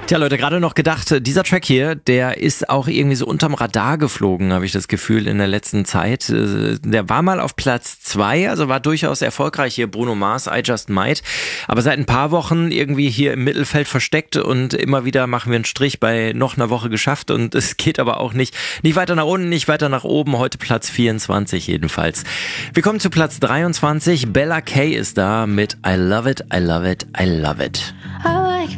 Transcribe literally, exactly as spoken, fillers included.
Tja, Leute, gerade noch gedacht, dieser Track hier, der ist auch irgendwie so unterm Radar geflogen, habe ich das Gefühl, in der letzten Zeit. Der war mal auf Platz zwei, also war durchaus erfolgreich hier, Bruno Mars, I Just Might. Aber seit ein paar Wochen irgendwie hier im Mittelfeld versteckt und immer wieder machen wir einen Strich bei noch einer Woche geschafft und es geht aber auch nicht, nicht weiter nach unten, nicht weiter nach oben. Heute Platz vierundzwanzig jedenfalls. Wir kommen zu Platz dreiundzwanzig. Bella Kay ist da mit I Love It, I Love It, I Love It.